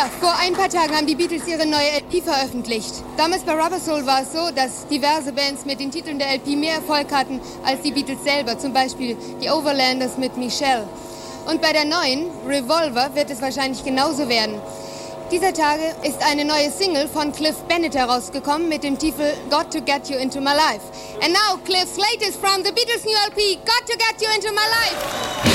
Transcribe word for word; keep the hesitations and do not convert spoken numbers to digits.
Ja, vor ein paar Tagen haben die Beatles ihre neue L P veröffentlicht. Damals bei Rubber Soul war es so, dass diverse Bands mit den Titeln der L P mehr Erfolg hatten als die Beatles selber. Zum Beispiel die Overlanders mit Michelle. Und bei der neuen, Revolver, wird es wahrscheinlich genauso werden. Dieser Tage ist eine neue Single von Cliff Bennett herausgekommen mit dem Titel Got to Get You Into My Life. And now Cliff's latest from the Beatles' new L P, Got to Get You Into My Life.